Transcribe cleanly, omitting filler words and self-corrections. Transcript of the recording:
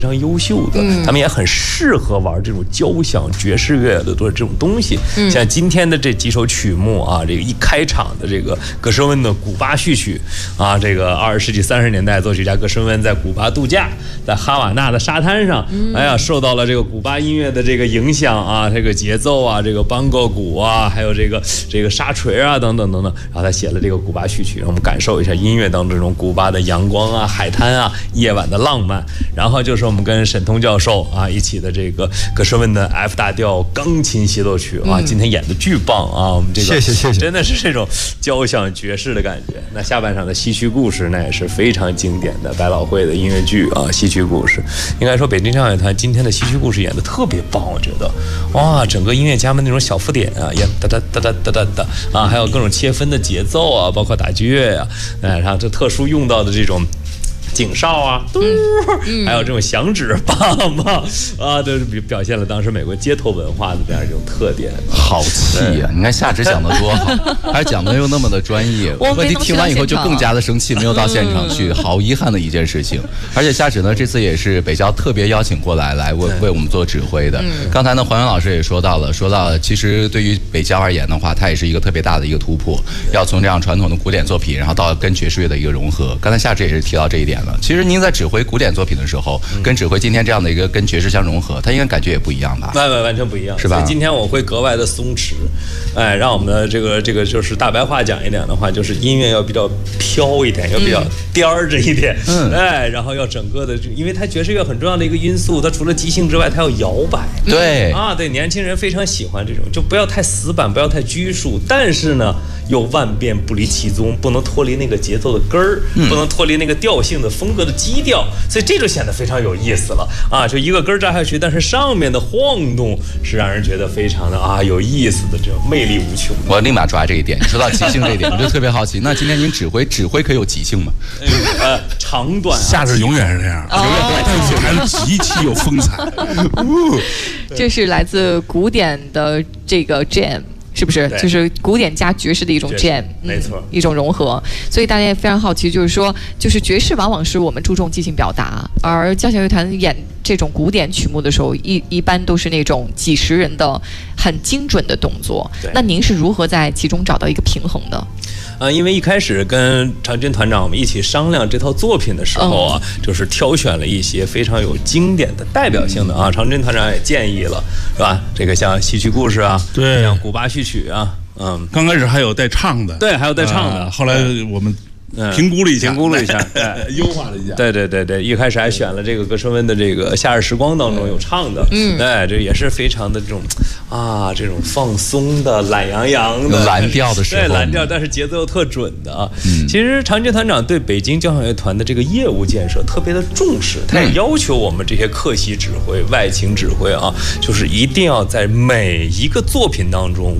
非常优秀的，他们也很适合玩这种交响爵士乐的这种东西。像今天的这几首曲目啊，这个一开场的这个格什温的古巴序曲啊，这个20世纪30年代作曲家格什温在古巴度假，在哈瓦那的沙滩上，哎呀，受到了这个古巴音乐的这个影响啊，这个节奏啊，这个邦戈鼓啊，还有这个沙锤啊等等等等，然后他写了这个古巴序曲，让我们感受一下音乐当中这种古巴的阳光啊、海滩啊、夜晚的浪漫。然后就是我们跟沈通教授啊一起的这个格什温的 F 大调钢琴协奏曲啊，今天演的巨棒啊！我们这个谢谢， 真的是这种交响爵士的感觉。那下半场的西区故事，那也是非常经典的百老汇的音乐剧啊，西区故事。应该说北京交响乐团今天的西区故事演的特别棒，我觉得哇，整个音乐家们那种小符点啊，演哒哒哒哒哒哒哒啊，还有各种切分的节奏啊，包括打击乐呀，然后这特殊用到的这种警哨啊，还有这种响指棒棒啊，都是表现了当时美国街头文化的这样一种特点。 好气呀！你看夏芷讲的多好，还讲的又那么的专业。问题听完以后就更加的生气，没有到现场去，好遗憾的一件事情。而且夏芷呢，这次也是北交特别邀请过来为我们做指挥的。刚才呢，黄源老师也说到了，其实对于北交而言的话，它也是一个特别大的一个突破，要从这样传统的古典作品，然后到跟爵士乐的一个融合。刚才夏芷也是提到这一点了。其实您在指挥古典作品的时候，跟指挥今天这样的一个跟爵士相融合，它应该感觉也不一样吧？ 完全不一样， 是吧？ 所以今天我会格外的松弛，哎，让我们的这个就是大白话讲一点的话，就是音乐要比较飘一点，要比较颠着一点，哎，然后要整个的，因为它爵士乐很重要的一个因素，它除了即兴之外，它要摇摆， 对啊，对，年轻人非常喜欢这种，就不要太死板，不要太拘束，但是呢，又万变不离其宗，不能脱离那个节奏的根儿，不能脱离那个调性的风格的基调，所以这就显得非常有意思了啊！就一个根扎下去，但是上面的晃动是让人觉得非常的有意思的，这种魅力无穷。 我立马抓这一点，说到即兴这一点，我就特别好奇。那今天您指挥可有即兴吗？ 长短夏芷永远是这样，永远但是还是极其有风采。 这是来自古典的这个 jam。是不是就是古典加爵士的一种 jam， 没错， 一种融合。所以大家也非常好奇，就是说，就是爵士往往是我们注重即兴表达，而交响乐团演这种古典曲目的时候，一般都是那种几十人的很精准的动作。那您是如何在其中找到一个平衡的？ 因为一开始跟常军团长我们一起商量这套作品的时候啊，就是挑选了一些非常有经典的代表性的啊，常军团长也建议了，是吧？这个像戏曲故事啊， 对， 像古巴序曲啊， 刚开始还有带唱的， 对，还有带唱的， 后来我们评估了一下，优化了一下。 对，一开始还选了这个格什温的这个《夏日时光》当中有唱的，对，这也是非常的这种这种放松的、懒洋洋的蓝调的时候， 对，蓝调，但是节奏又特准的啊。其实常军团长对北京交响乐团的这个业务建设特别的重视，他也要求我们这些客席指挥、外勤指挥啊，就是一定要在每一个作品当中